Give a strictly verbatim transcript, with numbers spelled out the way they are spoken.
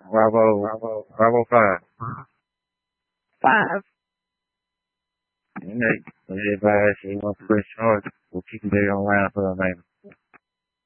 Bravo, Bravo, Bravo five. Five. And they, they advise you want to press charge. We'll keep it there on line for a name.